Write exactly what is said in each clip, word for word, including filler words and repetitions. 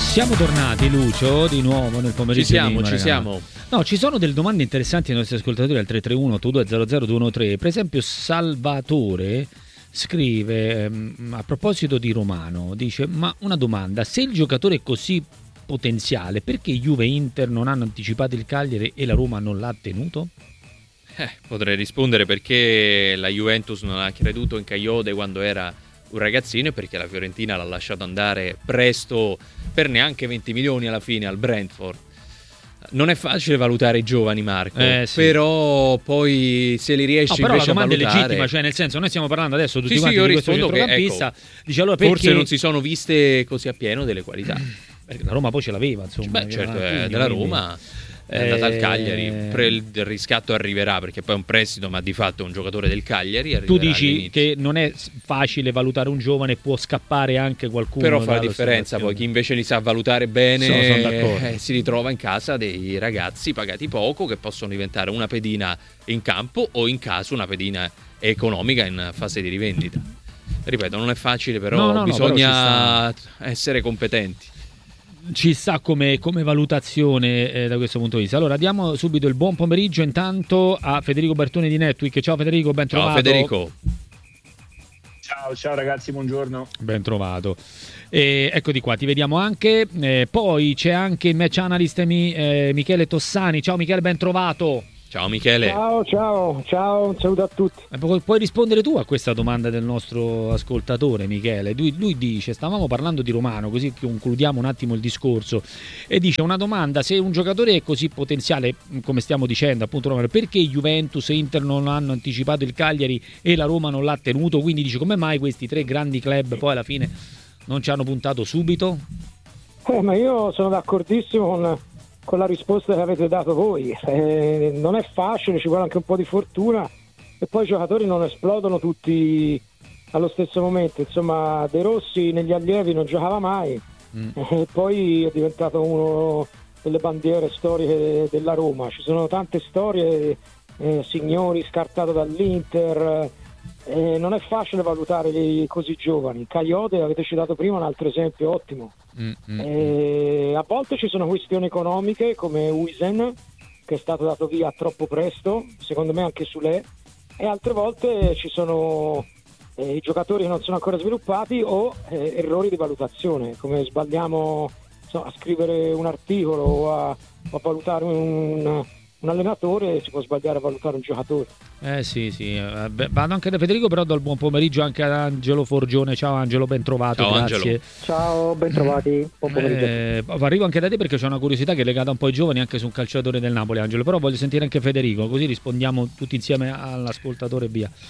Siamo tornati, Lucio, di nuovo nel pomeriggio. Ci siamo, di ci siamo. No, ci sono delle domande interessanti ai nostri ascoltatori al tre tre uno otto due zero zero due uno tre. Per esempio Salvatore scrive ehm, a proposito di Romano, dice: ma una domanda, se il giocatore è così potenziale, perché Juve e Inter non hanno anticipato il Cagliari e la Roma non l'ha tenuto? Eh, potrei rispondere perché la Juventus non ha creduto in Kayode quando era un ragazzino e perché la Fiorentina l'ha lasciato andare presto per neanche venti milioni alla fine al Brentford. Non è facile valutare i giovani, Marco, eh, sì. però poi se li riesci no, però invece la domanda a valutare... è legittima, cioè nel senso noi stiamo parlando adesso tutti sì, quanti sì, io di questo rispondo che, centrocampista, ecco, dice allora perché... forse non si sono viste così a pieno delle qualità. Perché la Roma poi ce l'aveva, insomma. Beh, certo, quindi, è della quindi... Roma, è andata al Cagliari, pre- il riscatto arriverà perché poi è un prestito, ma di fatto è un giocatore del Cagliari. Tu dici all'inizio. Che non è facile valutare un giovane, può scappare anche qualcuno. Però fa la differenza poi chi invece li sa valutare bene so, sono d'accordo. Eh, si ritrova in casa dei ragazzi pagati poco che possono diventare una pedina in campo o in caso una pedina economica in fase di rivendita. Ripeto, non è facile, però no, no, bisogna no, però essere competenti. Ci sta come, come valutazione eh, da questo punto di vista. Allora diamo subito il buon pomeriggio intanto a Federico Bertone di Netweek. Ciao Federico, ben trovato. Ciao Federico. Ciao, ciao ragazzi, buongiorno. Ben trovato. E eccoti qua, ti vediamo anche. Eh, poi c'è anche il match analyst mi, eh, Michele Tossani. Ciao Michele, ben trovato. Ciao Michele. Ciao, ciao, ciao, un saluto a tutti. Eh, pu- puoi rispondere tu a questa domanda del nostro ascoltatore Michele. Lui, lui dice, stavamo parlando di Romano, così concludiamo un attimo il discorso, e dice una domanda: se un giocatore è così potenziale come stiamo dicendo appunto Romano, perché Juventus e Inter non hanno anticipato il Cagliari e la Roma non l'ha tenuto? Quindi dice, come mai questi tre grandi club poi alla fine non ci hanno puntato subito? Eh, ma io sono d'accordissimo con... con la risposta che avete dato voi. Eh, non è facile, ci vuole anche un po' di fortuna e poi i giocatori non esplodono tutti allo stesso momento. Insomma, De Rossi negli allievi non giocava mai mm. e poi è diventato uno delle bandiere storiche della Roma. Ci sono tante storie, eh, Signori scartato dall'Inter, eh, non è facile valutare i così giovani. Kayode, avete citato prima, un altro esempio ottimo. Mm, mm, e a volte ci sono questioni economiche come Huijsen, che è stato dato via troppo presto, secondo me anche Sule, e altre volte ci sono eh, i giocatori che non sono ancora sviluppati o eh, errori di valutazione, come sbagliamo so, a scrivere un articolo o a, o a valutare un, un allenatore, si può sbagliare a valutare un giocatore. Eh sì, sì, eh, beh, vado anche da Federico, però do il buon pomeriggio anche ad Angelo Forgione. Ciao Angelo, ben trovato. Ciao, grazie. Angelo. Ciao, ben trovati. Buon pomeriggio. Eh, arrivo anche da te perché c'è una curiosità che è legata un po' ai giovani, anche su un calciatore del Napoli, Angelo, però voglio sentire anche Federico, così rispondiamo tutti insieme all'ascoltatore e via.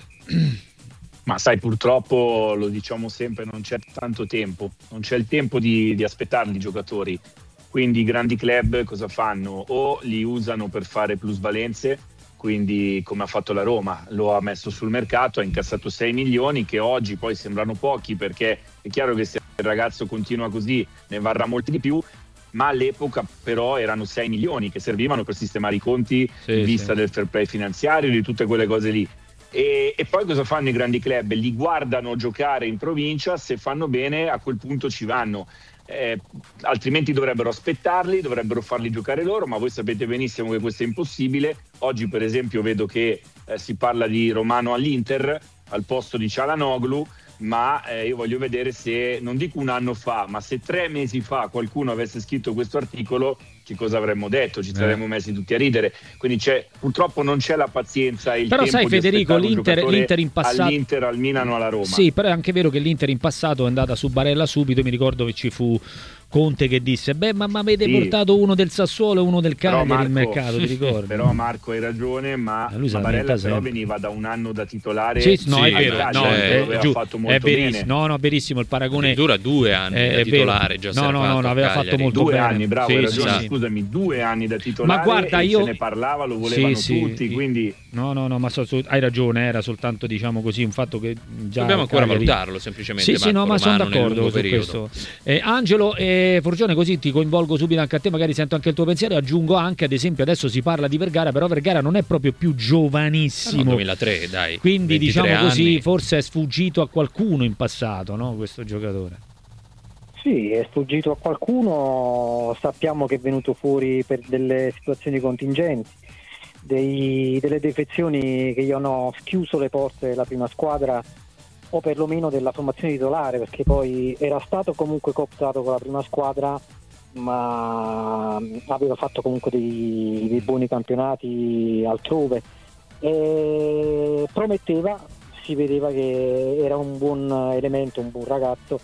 Ma sai, purtroppo lo diciamo sempre, non c'è tanto tempo, non c'è il tempo di, di aspettarli i giocatori. Quindi i grandi club cosa fanno? O li usano per fare plusvalenze, quindi come ha fatto la Roma, lo ha messo sul mercato, ha incassato sei milioni che oggi poi sembrano pochi, perché è chiaro che se il ragazzo continua così ne varrà molti di più, ma all'epoca però erano sei milioni che servivano per sistemare i conti sì, in vista sì. del fair play finanziario, di tutte quelle cose lì. E, e poi cosa fanno i grandi club? Li guardano giocare in provincia, se fanno bene a quel punto ci vanno. Eh, altrimenti dovrebbero aspettarli, dovrebbero farli giocare loro, ma voi sapete benissimo che questo è impossibile. Oggi per esempio vedo che eh, si parla di Romano all'Inter al posto di Çalhanoğlu, ma eh, io voglio vedere se, non dico un anno fa, ma se tre mesi fa qualcuno avesse scritto questo articolo, che cosa avremmo detto? Ci saremmo eh. messi tutti a ridere. Quindi c'è, purtroppo non c'è la pazienza e il però tempo sai di Federico, l'Inter, l'Inter in passato all'Inter, al Milano, alla Roma. Sì, però è anche vero che l'Inter in passato è andata su Barella subito. Mi ricordo che ci fu Conte che disse: beh, ma mi avete sì. portato uno del Sassuolo e uno del Cagliari nel mercato, ti ricordi? Però Marco hai ragione, ma lui Barella però sempre. veniva da un anno da titolare. Sì, no, sì, è vero, Italia, no, eh, è, giù, fatto molto è verissimo. bene. No, no, verissimo, il paragone dura due anni è, da è titolare, già no, no, no, no, aveva fatto molto due bene. anni, bravo, sì, hai ragione, sì, scusami, due anni da titolare. Ma guarda, e io se ne parlava, lo volevano sì, tutti, sì, quindi no, no, no, ma so, so, hai ragione, era soltanto diciamo così un fatto che già dobbiamo ancora Cagliari... valutarlo semplicemente. Sì, sì, no, ma sono d'accordo su periodo. questo. Eh, Angelo e Forgione, così ti coinvolgo subito anche a te, magari sento anche il tuo pensiero e aggiungo anche, ad esempio, adesso si parla di Vergara, però Vergara non è proprio più giovanissimo. No, duemilatré, dai. Quindi diciamo anni. così, forse è sfuggito a qualcuno in passato, no, questo giocatore. Sì, è sfuggito a qualcuno, sappiamo che è venuto fuori per delle situazioni contingenti, dei, delle defezioni che gli hanno schiuso le porte della prima squadra o perlomeno della formazione titolare, perché poi era stato comunque cooptato con la prima squadra, ma aveva fatto comunque dei, dei buoni campionati altrove e prometteva, si vedeva che era un buon elemento, un buon ragazzo,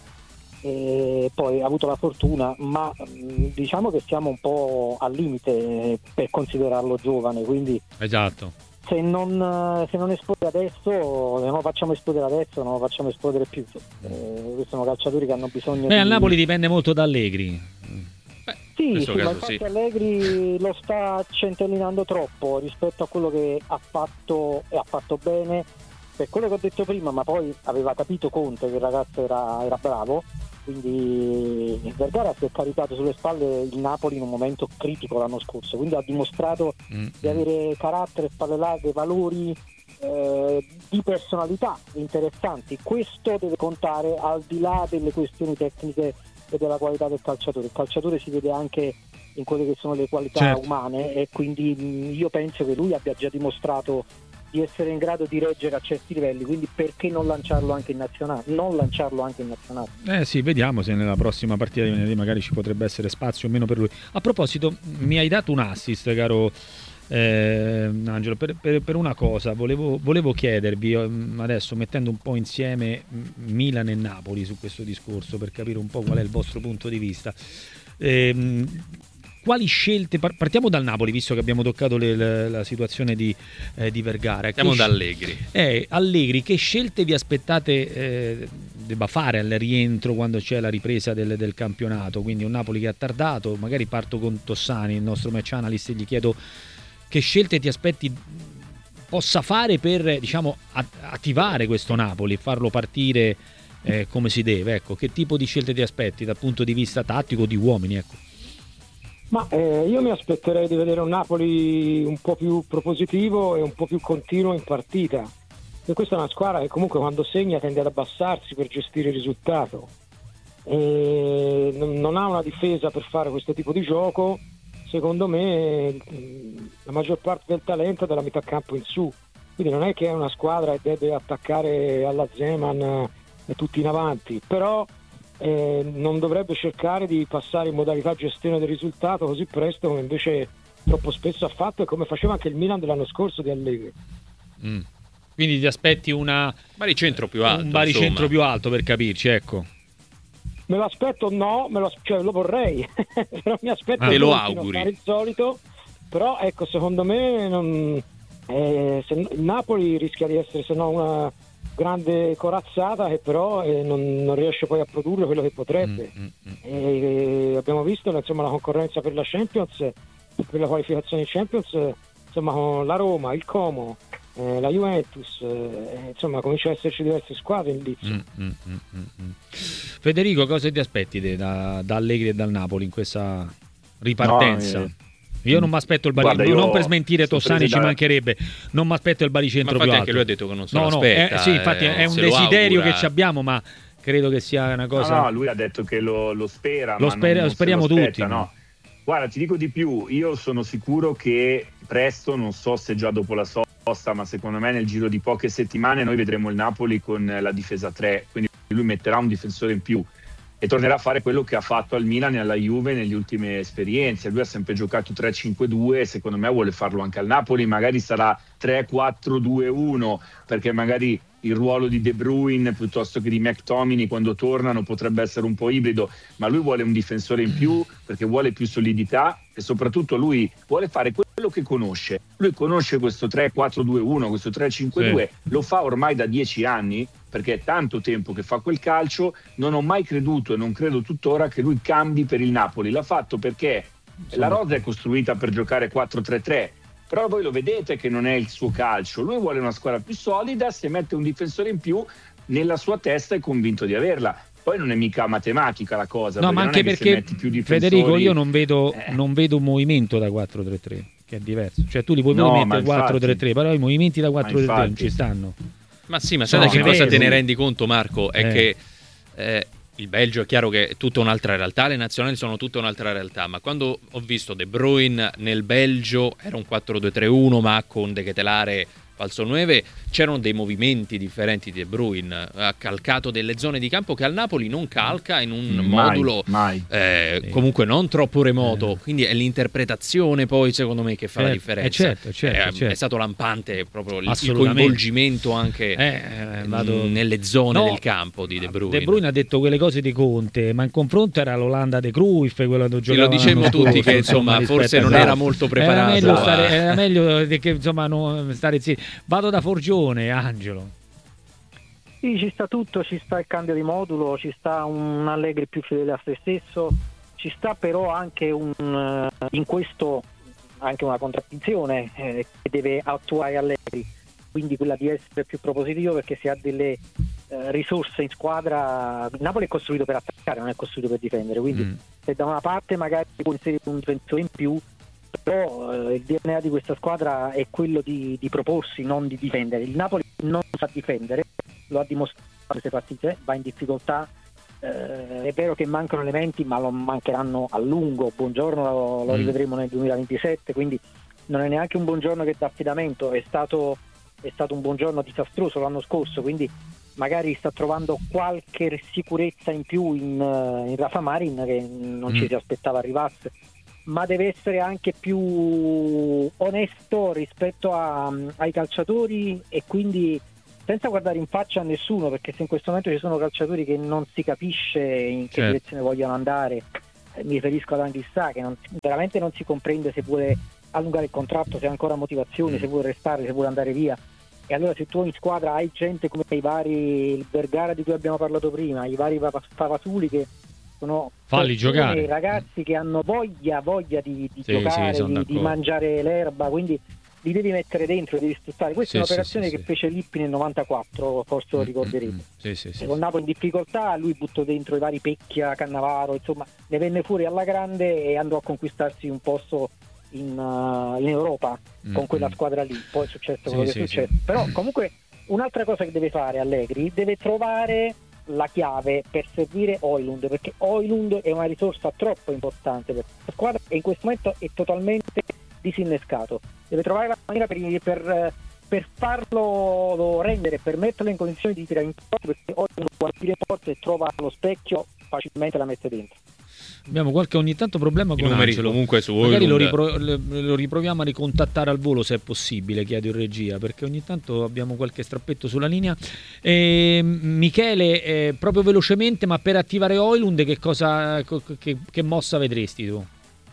e poi ha avuto la fortuna, ma diciamo che siamo un po' al limite per considerarlo giovane, quindi esatto. Se non, se non esplode adesso, se non lo facciamo esplodere adesso, non lo facciamo esplodere più. Eh, questi sono calciatori che hanno bisogno. Beh, di... al Napoli dipende molto da Allegri. Beh, sì, sì, caso, ma infatti sì. Allegri lo sta centellinando troppo rispetto a quello che ha fatto e ha fatto bene, per quello che ho detto prima, ma poi aveva capito Conte che il ragazzo era, era bravo, quindi Vergara si è caricato sulle spalle il Napoli in un momento critico l'anno scorso, quindi ha dimostrato Mm. di avere carattere, spalle larghe, valori eh, di personalità interessanti. Questo deve contare al di là delle questioni tecniche e della qualità del calciatore. Il calciatore si vede anche in quelle che sono le qualità Certo. umane, e quindi mh, io penso che lui abbia già dimostrato di essere in grado di reggere a certi livelli, quindi perché non lanciarlo anche in nazionale? Non lanciarlo anche in nazionale. Eh sì, vediamo se nella prossima partita di venerdì magari ci potrebbe essere spazio o meno per lui. A proposito, mi hai dato un assist, caro eh, Angelo, per, per, per una cosa. Volevo, volevo chiedervi, adesso mettendo un po' insieme Milan e Napoli su questo discorso, per capire un po' qual è il vostro punto di vista. Ehm, Quali scelte, partiamo dal Napoli, visto che abbiamo toccato le, la, la situazione di, eh, di Vergara. Partiamo che da Allegri. Eh, Allegri, che scelte vi aspettate eh, debba fare al rientro quando c'è la ripresa del, del campionato? Quindi un Napoli che ha tardato, magari parto con Tossani, il nostro match analyst, e gli chiedo che scelte ti aspetti possa fare per, diciamo, attivare questo Napoli, farlo partire eh, come si deve. Ecco, che tipo di scelte ti aspetti dal punto di vista tattico, di uomini, ecco? Ma eh, io mi aspetterei di vedere un Napoli un po' più propositivo e un po' più continuo in partita. E questa è una squadra che comunque quando segna tende ad abbassarsi per gestire il risultato. E non ha una difesa per fare questo tipo di gioco. Secondo me la maggior parte del talento è dalla metà campo in su. Quindi non è che è una squadra che deve attaccare alla Zeman e tutti in avanti, però Eh, non dovrebbe cercare di passare in modalità gestione del risultato così presto come invece troppo spesso ha fatto e come faceva anche il Milan dell'anno scorso di Allegri. Mm. Quindi ti aspetti una baricentro più alto, un baricentro insomma. più alto, per capirci, ecco. Me lo aspetto, no, me lo, cioè, lo vorrei, però mi aspetto ah, che lo non auguri. fare il solito, però ecco, secondo me non, eh, se, il Napoli rischia di essere se no una grande corazzata che però eh, non, non riesce poi a produrre quello che potrebbe. Mm, mm, mm. E abbiamo visto insomma la concorrenza per la Champions, per la qualificazione Champions, insomma con la Roma, il Como, eh, la Juventus, eh, insomma comincia ad esserci diverse squadre in lizzo. Mm, mm, mm, mm. Federico, cosa ti aspetti te da, da Allegri e dal Napoli in questa ripartenza? No, eh, Io non mi aspetto il baricentro, Guarda, io non per smentire Tossani, ci da... mancherebbe, non mi aspetto il baricentro ma più infatti alto. anche lui ha detto che non se no, lo no, aspetta. eh, sì, infatti eh, è un se lo desiderio augura. che ci abbiamo, ma credo che sia una cosa. No, no, lui ha detto che lo, lo spera. Lo, ma sper- non, lo non speriamo se lo aspetta, tutti. No. Guarda, ti dico di più, io sono sicuro che presto, non so se già dopo la sosta, ma secondo me nel giro di poche settimane noi vedremo il Napoli con la difesa tre, quindi lui metterà un difensore in più e tornerà a fare quello che ha fatto al Milan e alla Juve nelle ultime esperienze. Lui ha sempre giocato tre cinque due e secondo me vuole farlo anche al Napoli, magari sarà tre quattro due uno, perché magari il ruolo di De Bruyne piuttosto che di McTominay quando tornano potrebbe essere un po' ibrido, ma lui vuole un difensore in più perché vuole più solidità e soprattutto lui vuole fare quello che conosce. Lui conosce questo tre quattro due uno, questo tre cinque due, sì. Lo fa ormai da dieci anni perché è tanto tempo che fa quel calcio. Non ho mai creduto e non credo tuttora che lui cambi per il Napoli. L'ha fatto perché sì. La rosa è costruita per giocare quattro tre tre, però voi lo vedete che non è il suo calcio. Lui vuole una squadra più solida, se mette un difensore in più nella sua testa è convinto di averla. Poi non è mica matematica la cosa, no, ma anche perché più Federico, io non vedo, eh. non vedo un movimento da quattro tre tre, che è diverso. Cioè tu li puoi no, mettere quattro tre tre, però i movimenti da quattro tre tre non ci stanno. Ma sì, ma sai no, da che cosa vero. te ne rendi conto, Marco? È eh. che eh, il Belgio è chiaro che è tutta un'altra realtà, le nazionali sono tutta un'altra realtà, ma quando ho visto De Bruyne nel Belgio era un quattro due tre uno ma con De Ketelare falso nove, c'erano dei movimenti differenti di De Bruyne, ha calcato delle zone di campo che al Napoli non calca in un mai, modulo mai. Eh, Sì. comunque non troppo remoto, Eh. quindi è l'interpretazione poi secondo me che fa Certo, la differenza. eh, certo, certo, Eh, certo. È stato lampante proprio il- il Assolutamente. coinvolgimento anche Eh, eh, vado- nelle zone No, del campo di De Bruyne. De Bruyne ha detto quelle cose di Conte, ma in confronto era l'Olanda de Cruyff, quello quando Sì, giocava lo dicemmo l'anno tutti scorso, che insomma rispetto forse a non Sarri. era molto preparato. Era meglio a- stare, era meglio che insomma non stare zitti. Vado da Forgione, Angelo. Sì, ci sta tutto, ci sta il cambio di modulo, ci sta un Allegri più fedele a se stesso, ci sta però anche un, eh, in questo anche una contraddizione eh, che deve attuare Allegri, quindi quella di essere più propositivo, perché si ha delle eh, risorse in squadra. Il Napoli è costruito per attaccare, non è costruito per difendere, quindi Mm. se da una parte magari può inserire un difensore in più, però eh, il D N A di questa squadra è quello di, di proporsi, non di difendere. Il Napoli non sa difendere, lo ha dimostrato in queste partite, va in difficoltà, eh, è vero che mancano elementi, ma lo mancheranno a lungo. Buongiorno lo, lo Mm. rivedremo nel duemilaventisette, quindi non è neanche un Buongiorno che dà affidamento, è stato, è stato un Buongiorno disastroso l'anno scorso, quindi magari sta trovando qualche sicurezza in più in, eh, in Rafa Marin, che non Mm. ci si aspettava arrivasse, ma deve essere anche più onesto rispetto a- ai calciatori, e quindi senza guardare in faccia a nessuno, perché se in questo momento ci sono calciatori che non si capisce in che Certo. direzione vogliono andare, eh, mi riferisco ad Anghissà, che non, veramente non si comprende se vuole allungare il contratto, se ha ancora motivazioni, Mm. se vuole restare, se vuole andare via. E allora se tu in squadra hai gente come i vari, il Vergara di cui abbiamo parlato prima, i vari Papa- Favasuli, che sono Falli persone, giocare. ragazzi che hanno voglia voglia di, di Sì, giocare, sì, son di, di d'accordo. mangiare l'erba, quindi li devi mettere dentro, li devi sfruttare. Questa Sì, è un'operazione sì, sì, che sì. fece Lippi nel novantaquattro, forse lo Mm, ricorderete. mm, mm. Sì, sì, sì. Con Napoli in difficoltà, lui buttò dentro i vari Pecchia, Cannavaro, insomma ne venne fuori alla grande e andò a conquistarsi un posto in, uh, in Europa Mm, con quella mm. squadra lì. Poi è successo Sì, quello che sì, è successo. sì. Però comunque un'altra cosa che deve fare Allegri, deve trovare la chiave per servire Højlund, perché Højlund è una risorsa troppo importante per la squadra e in questo momento è totalmente disinnescato. Deve trovare la maniera per, per, per farlo rendere, per metterlo in condizioni di tirare in porta, perché Højlund quando tira in porta e trova lo specchio facilmente la mette dentro. Abbiamo qualche ogni tanto problema I con numeri Angelo. comunque su Magari lo, Højlund. ripro- le- lo riproviamo a ricontattare al volo se è possibile, chiedo in regia, perché ogni tanto abbiamo qualche strappetto sulla linea. E, Michele, eh, proprio velocemente, ma per attivare Højlund che cosa co- che, che mossa vedresti tu?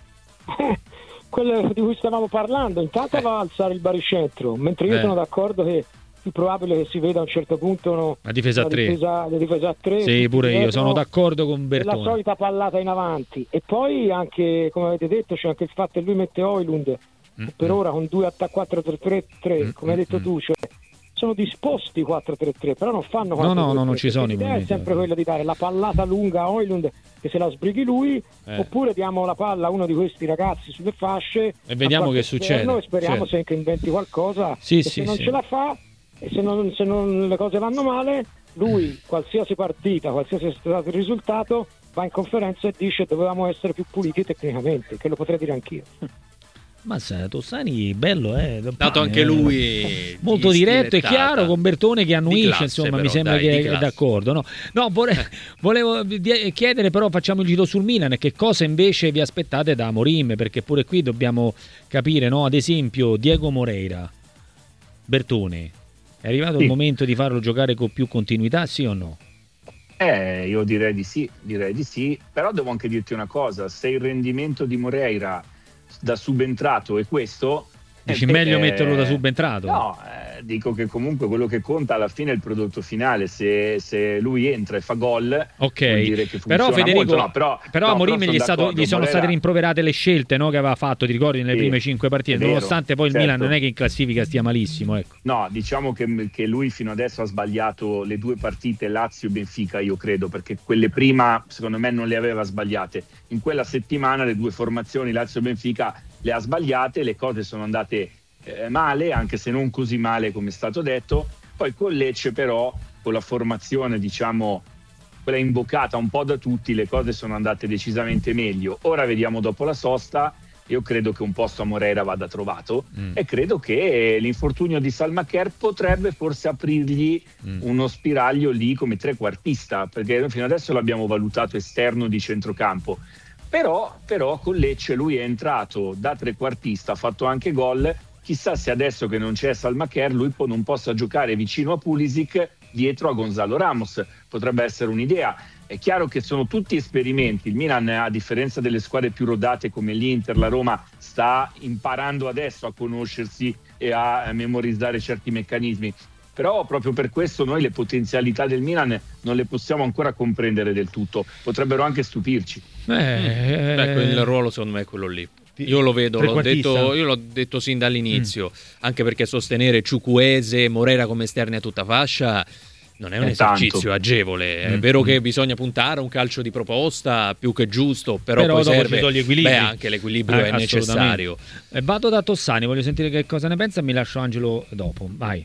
Quello di cui stavamo parlando, intanto Eh. va a alzare il baricentro, mentre io Eh. sono d'accordo che è più probabile che si veda a un certo punto no, La difesa a una tre. difesa, una difesa a tre. Sì, tutti pure io dietro, sono d'accordo con e la Bertone. solita pallata in avanti. E poi anche, come avete detto, c'è anche il fatto che lui mette Højlund Mm, per mm. ora con due attacchi quattro tre tre tre, Mm, come hai detto mm, tu, cioè sono disposti quattro tre tre, però non fanno No, no, quattro tre tre, no, non ci sono i perché l'idea è movimenti. sempre quella di dare la pallata lunga a Højlund che se la sbrighi lui, Eh. oppure diamo la palla a uno di questi ragazzi sulle fasce E vediamo a qualche che succede. esterno e speriamo Certo. se che inventi qualcosa. Sì, e sì, se non sì. ce la fa e se, non, se non le cose vanno male, lui qualsiasi partita, qualsiasi sia stato il risultato, va in conferenza e dice dovevamo essere più puliti tecnicamente, che lo potrei dire anch'io. Ma sai, Tossani bello, eh. Dato anche Eh, lui molto di diretto e stilettata. chiaro, con Bertone che annuisce, classe, insomma, però, mi sembra dai, di che è classe. d'accordo. No, no vole- volevo di- chiedere, però facciamo il giro sul Milan, che cosa invece vi aspettate da Amorim, perché pure qui dobbiamo capire, no? Ad esempio Diego Moreira, Bertone, è arrivato Sì. il momento di farlo giocare con più continuità, sì o no? Eh, io direi di sì, direi di sì, però devo anche dirti una cosa, se il rendimento di Moreira da subentrato è questo... Dici eh, meglio eh, metterlo da subentrato? No, eh, dico che comunque quello che conta alla fine è il prodotto finale, se, se lui entra e fa gol, Ok, vuol dire che però funziona Federico, molto. No, però, però no, Amorim però gli, è sono stato- d'accordo, gli sono Moreira- state rimproverate le scelte, no, che aveva fatto, ti ricordi, nelle Sì, prime cinque partite, è vero, nonostante poi il certo. Milan non è che in classifica stia malissimo, ecco. No, diciamo che, che lui fino adesso ha sbagliato le due partite Lazio e Benfica, io credo, perché quelle prima secondo me non le aveva sbagliate. In quella settimana le due formazioni Lazio e Benfica le ha sbagliate, le cose sono andate eh, male, anche se non così male come è stato detto. Poi con Lecce però, con la formazione diciamo quella invocata un po' da tutti, le cose sono andate decisamente meglio. Ora vediamo dopo la sosta. Io credo che un posto a Moreira vada trovato mm. e credo che l'infortunio di Salma Kerr potrebbe forse aprirgli mm. uno spiraglio lì come trequartista, perché fino adesso l'abbiamo valutato esterno di centrocampo. Però, però con Lecce lui è entrato da trequartista, ha fatto anche gol. Chissà se adesso che non c'è Salma Kerr lui po- non possa giocare vicino a Pulisic dietro a Gonzalo Ramos. Potrebbe essere un'idea. È chiaro che sono tutti esperimenti. Il Milan, a differenza delle squadre più rodate come l'Inter, la Roma, sta imparando adesso a conoscersi e a memorizzare certi meccanismi. Però proprio per questo noi le potenzialità del Milan non le possiamo ancora comprendere del tutto. Potrebbero anche stupirci. Eh, Beh, il ruolo secondo me è quello lì. Io lo vedo, l'ho detto, io l'ho detto sin dall'inizio, mm. anche perché sostenere Ciucueze, Moreira come esterni a tutta fascia non è un è esercizio tanto. agevole. È mm. vero che bisogna puntare a un calcio di proposta più che giusto, però, però poi serve gli equilibri. Beh, anche l'equilibrio eh, è necessario. E vado da Tossani, voglio sentire che cosa ne pensa, mi lascio Angelo dopo. Vai.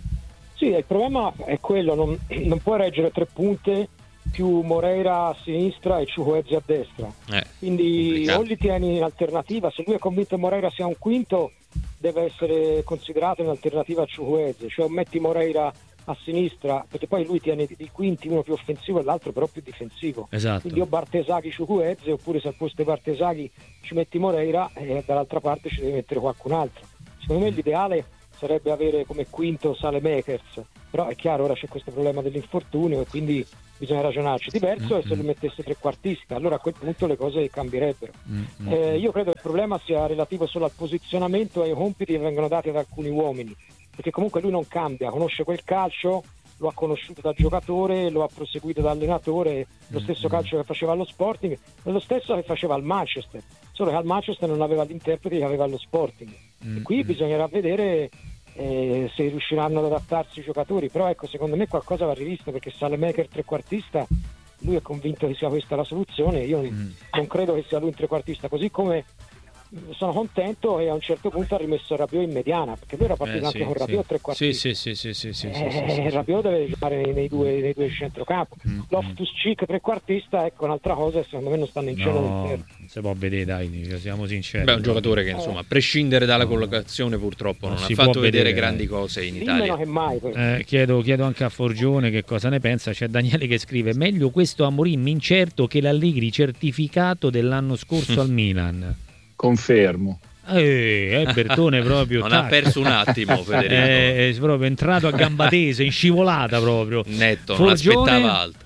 Sì, il problema è quello, non, non puoi reggere tre punte più Moreira a sinistra e Ciucueze a destra. Eh, Quindi complicato. O li tieni in alternativa, se lui è convinto che Moreira sia un quinto, deve essere considerato in alternativa a Ciucueze, cioè metti Moreira a sinistra, perché poi lui tiene i quinti, uno più offensivo e l'altro però più difensivo. Esatto. Quindi o Bartesaghi Ciucueze, oppure se al posto di Bartesaghi ci metti Moreira e dall'altra parte ci devi mettere qualcun altro. Secondo me l'ideale sarebbe avere come quinto Saelemaekers, però è chiaro, ora c'è questo problema dell'infortunio e quindi bisogna ragionarci. Diverso è se lui mettesse trequartista, allora a quel punto le cose cambierebbero. Mm-hmm. Eh, io credo che il problema sia relativo solo al posizionamento e ai compiti che vengono dati ad alcuni uomini, perché comunque lui non cambia, conosce quel calcio, lo ha conosciuto da giocatore, lo ha proseguito da allenatore, lo stesso calcio che faceva allo Sporting è lo stesso che faceva al Manchester, solo che al Manchester non aveva l'interprete che aveva allo Sporting. Mm-hmm. E qui bisognerà vedere eh, se riusciranno ad adattarsi i giocatori, però ecco, secondo me qualcosa va rivisto, perché Saelemaekers trequartista, lui è convinto che sia questa la soluzione, io mm. non credo che sia lui un trequartista, così come sono contento e a un certo punto ha rimesso Rabiot in mediana, perché lui era partito eh, anche sì, con Rabiot sì. trequartista. Sì, sì, sì, sì, sì, eh, sì, sì, sì, Rabiot deve giocare nei, nei due, nei due centrocampo. Mm, Loftus-Cheek trequartista, ecco un'altra cosa, e secondo me non stanno in cielo no, intero. Si può vedere, dai, siamo sinceri. Beh, è un giocatore che insomma, a prescindere dalla no, collocazione purtroppo non, non ha fatto vedere, vedere grandi cose in Italia. Che mai, eh, chiedo, chiedo anche a Forgione che cosa ne pensa. C'è Daniele che scrive: meglio questo Amorim incerto che l'Allegri certificato dell'anno scorso al Milan. Confermo. Eh, eh, Bertone proprio non tac. ha perso un attimo Federico, è, è proprio entrato a gamba tesa, in scivolata proprio netto, Forgione... non aspettava altro.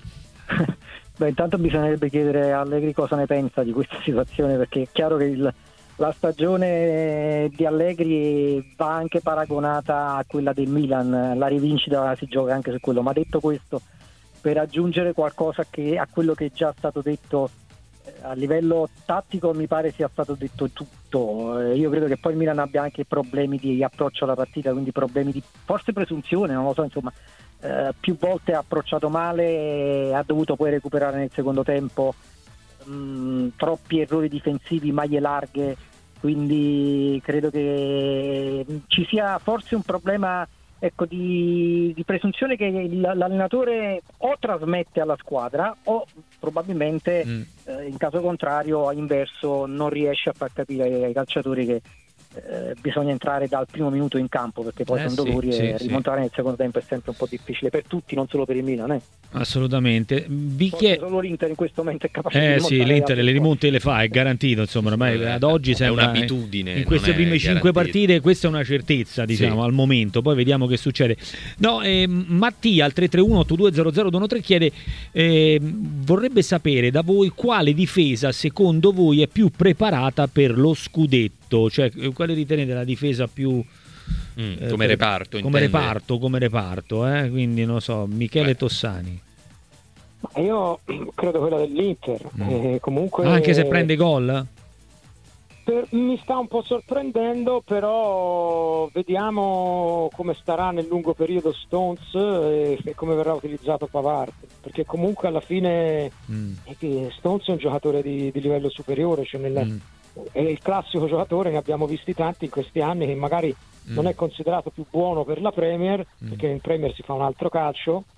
Beh, intanto bisognerebbe chiedere a Allegri cosa ne pensa di questa situazione, perché è chiaro che il, la stagione di Allegri va anche paragonata a quella del Milan, la rivincita si gioca anche su quello, ma detto questo, per aggiungere qualcosa che, a quello che è già stato detto, a livello tattico mi pare sia stato detto tutto. Io credo che poi il Milan abbia anche problemi di approccio alla partita, quindi problemi di forse presunzione, non lo so, insomma eh, più volte ha approcciato male, ha dovuto poi recuperare nel secondo tempo, mh, troppi errori difensivi, maglie larghe, quindi credo che ci sia forse un problema, ecco, di, di presunzione che il, l'allenatore o trasmette alla squadra o probabilmente mm. eh, in caso contrario, a inverso, non riesce a far capire ai calciatori che eh, bisogna entrare dal primo minuto in campo, perché poi eh, sono sì, dolori sì, e rimontare sì. nel secondo tempo è sempre un po' difficile per tutti, non solo per il Milan. Eh. Assolutamente. Vi chied... Solo l'Inter in questo momento è capace eh, di sì, l'Inter le rimonte le fa, è garantito, insomma, ormai eh, ad oggi sembra, è un'abitudine. In queste prime cinque partite questa è una certezza, diciamo, sì. al momento, poi vediamo che succede. No, eh, Mattia al tre tre uno otto due zero zero due uno tre chiede eh, vorrebbe sapere da voi quale difesa secondo voi è più preparata per lo scudetto, cioè quale ritenete la difesa più Mm, eh, come reparto come intende. reparto come reparto eh? Quindi non so, Michele Beh. Tossani. Ma io credo quella dell'Inter mm. eh, comunque anche se prende gol per, mi sta un po' sorprendendo, però vediamo come starà nel lungo periodo Stones e, e come verrà utilizzato Pavard, perché comunque alla fine mm. Stones è un giocatore di, di livello superiore, cioè nel, mm. è il classico giocatore, ne abbiamo visti tanti in questi anni, che magari mm. non è considerato più buono per la Premier, mm. perché in Premier si fa un altro calcio,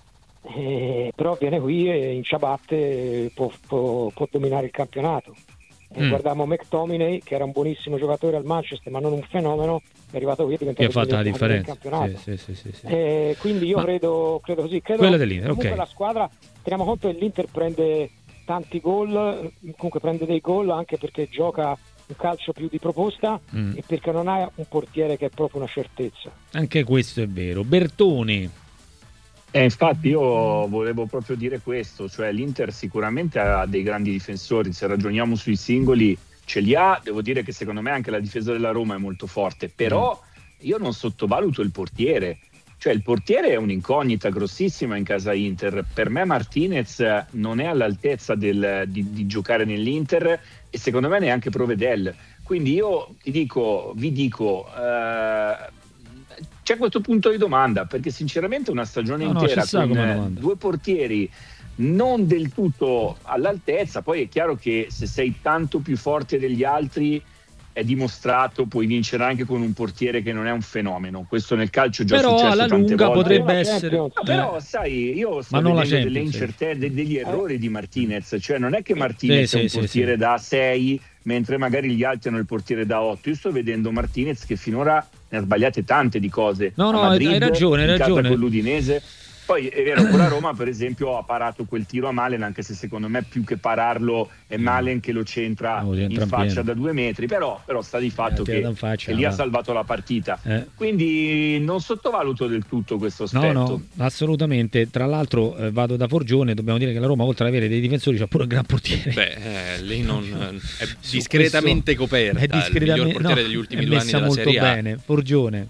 eh, però viene qui e in ciabatte può, può, può dominare il campionato. Eh, Mm. Guardavamo McTominay, che era un buonissimo giocatore al Manchester ma non un fenomeno, è arrivato qui e è diventato Che ha fatto la il miglior giocatore del differenza. campionato. Sì, sì, sì, sì, sì. Eh, quindi io Ma- credo, credo così. Credo Quella dell'Inter, comunque ok. la squadra, teniamo conto che l'Inter prende tanti gol, comunque prende dei gol anche perché gioca un calcio più di proposta Mm. e perché non ha un portiere che è proprio una certezza. Anche questo è vero. Bertone. Eh, infatti io volevo proprio dire questo, cioè l'Inter sicuramente ha dei grandi difensori, se ragioniamo sui singoli ce li ha, devo dire che secondo me anche la difesa della Roma è molto forte, però io non sottovaluto il portiere, cioè il portiere è un'incognita grossissima in casa Inter, per me Martinez non è all'altezza del, di, di giocare nell'Inter e secondo me neanche Provedel, quindi io ti dico, vi dico... Eh, c'è questo punto di domanda perché sinceramente una stagione No, no, intera ci sta con come eh, domanda. due portieri non del tutto all'altezza, poi è chiaro che se sei tanto più forte degli altri è dimostrato, puoi vincere anche con un portiere che non è un fenomeno, questo nel calcio è già Però successo alla tante lunga volte. potrebbe Eh, essere... no, No, però sai, io sto Ma non la vedendo delle Champions, incertezze, degli errori di Martinez, cioè non è che Martinez Sì, è un sì, portiere sì, da sei mentre magari gli altri hanno il portiere da otto, io sto vedendo Martinez che finora ne ha sbagliate tante di cose. No, A no, Madrid, hai ragione, hai in casa ragione. con l'Udinese. Poi è vero, con la Roma per esempio ha parato quel tiro a Malen, anche se secondo me più che pararlo è Malen che lo centra No, in entra in faccia pieno. da due metri, però, però sta di fatto Eh, che, tira in faccia, che lì ha va. salvato la partita. Eh. Quindi non sottovaluto del tutto questo No, aspetto. no, assolutamente. Tra l'altro eh, vado da Forgione, dobbiamo dire che la Roma oltre ad avere dei difensori c'ha pure un gran portiere. Beh, eh, lì non è Su discretamente questo coperta, è il discretamente- miglior portiere no, degli ultimi è due anni messa della molto Serie A. bene. Forgione.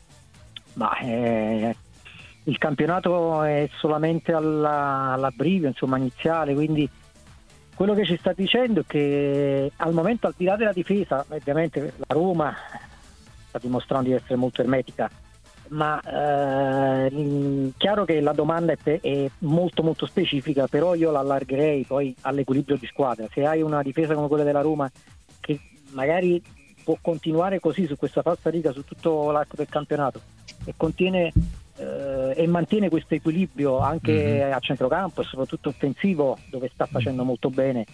Ma eh, il campionato è solamente alla, all'abbrivio, insomma, iniziale, quindi quello che ci sta dicendo è che al momento, al di là della difesa, ovviamente la Roma sta dimostrando di essere molto ermetica, ma eh, chiaro che la domanda è, pe- è molto molto specifica, però io la allargherei poi all'equilibrio di squadra. Se hai una difesa come quella della Roma che magari può continuare così su questa falsa riga su tutto l'arco del campionato e contiene eh, e mantiene questo equilibrio anche Mhm. a centrocampo e soprattutto offensivo, dove sta facendo molto bene,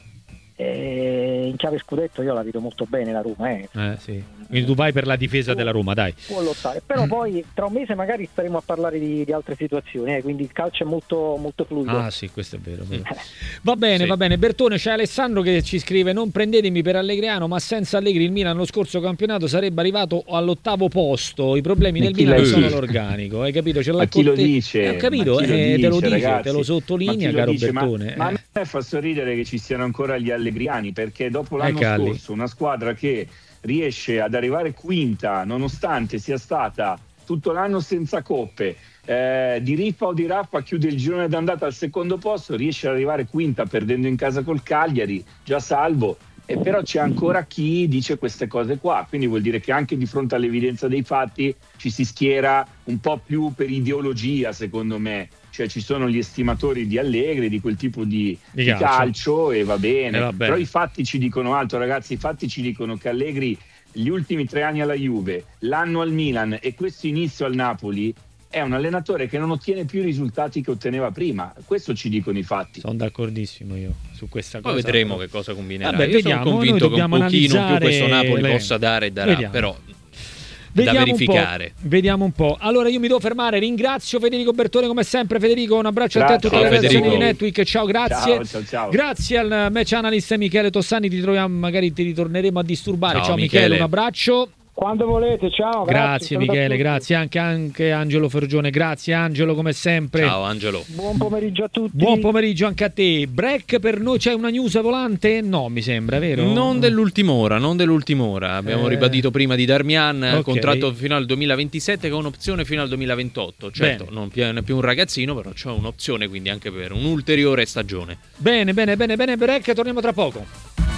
e in chiave scudetto io la vedo molto bene la Roma, eh. Eh, sì. Quindi tu vai per la difesa della Roma, dai. Può lottare, però poi tra un mese magari staremo a parlare di, di altre situazioni, eh, quindi il calcio è molto, molto fluido. Ah sì, questo è vero, vero. Eh. Va bene, Sì. va bene. Bertone, c'è Alessandro che ci scrive: non prendetemi per Allegriano, ma senza Allegri il Milan lo scorso campionato sarebbe arrivato all'ottavo posto. I problemi Ma del chi Milan lo sono dice? l'organico, hai capito? Ce l'ha Ma chi lo con te. dice? Eh, ho capito, Ma chi lo eh, te dice, lo dice, ragazzi? te lo Ma sottolinea, chi lo caro dice? Ma- Bertone. Ma, eh. a me fa sorridere che ci siano ancora gli allegriani, perché dopo Eh, l'anno Calli. scorso una squadra che riesce ad arrivare quinta nonostante sia stata tutto l'anno senza coppe, eh, di rippa o di rappa chiude il girone d'andata al secondo posto, riesce ad arrivare quinta perdendo in casa col Cagliari, già salvo, e però c'è ancora chi dice queste cose qua, quindi vuol dire che anche di fronte all'evidenza dei fatti ci si schiera un po' più per ideologia, secondo me. Cioè ci sono gli estimatori di Allegri, di quel tipo di, Di di calcio. calcio, e va bene. Eh, va bene. Però i fatti ci dicono altro, ragazzi, i fatti ci dicono che Allegri gli ultimi tre anni alla Juve, l'anno al Milan e questo inizio al Napoli è un allenatore che non ottiene più i risultati che otteneva prima. Questo ci dicono i fatti. Sono d'accordissimo io su questa Poi cosa. vedremo che cosa combinerà. Vabbè, Io vediamo, sono noi convinto che un dobbiamo pochino più analizzare questo Napoli le- possa dare e darà, Vediamo. però Vediamo da verificare. Un po', vediamo un po'. Allora io mi devo fermare, ringrazio Federico Bertone come sempre. Federico, un abbraccio a te e a Grazie. tutte le Ciao, redazioni di Federico. Netweek. Ciao, grazie. Ciao, ciao, ciao. Grazie al match analyst Michele Tossani, ti troviamo, magari ti ritorneremo a disturbare. Ciao, Ciao, Michele, Michele. un abbraccio. Quando volete, ciao. Grazie, saluto a Michele, tutti. grazie anche, anche Angelo Fergione. Grazie Angelo come sempre. Ciao Angelo. Buon pomeriggio a tutti. Buon pomeriggio anche a te. Break per noi, c'è una news volante? No, mi sembra, vero? Non dell'ultima ora, non dell'ultima ora. Abbiamo Eh. ribadito prima di Darmian, Ok. contratto fino al duemilaventisette con un'opzione fino al duemilaventotto. Certo, Bene. non più- non è più un ragazzino, però c'è un'opzione quindi anche per un'ulteriore stagione. Bene, bene, bene, bene, break, torniamo tra poco.